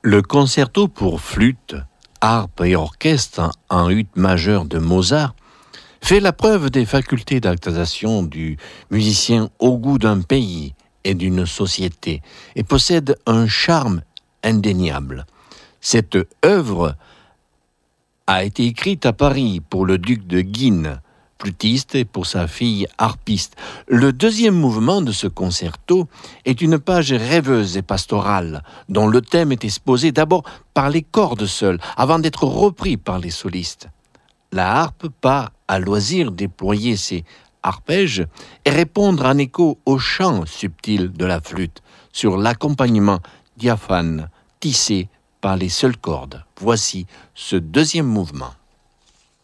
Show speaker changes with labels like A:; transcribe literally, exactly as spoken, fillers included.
A: Le concerto pour flûte, harpe et orchestre en ut majeur de Mozart fait la preuve des facultés d'adaptation du musicien au goût d'un pays et d'une société et possède un charme indéniable. Cette œuvre a été écrite à Paris pour le duc de Guine, flûtiste, et pour sa fille harpiste. Le deuxième mouvement de ce concerto est une page rêveuse et pastorale, dont le thème est exposé d'abord par les cordes seules, avant d'être repris par les solistes. La harpe part à loisir déployer ses arpèges et répondre en écho au chant subtil de la flûte sur l'accompagnement diaphane tissé par les seules cordes. Voici ce deuxième mouvement.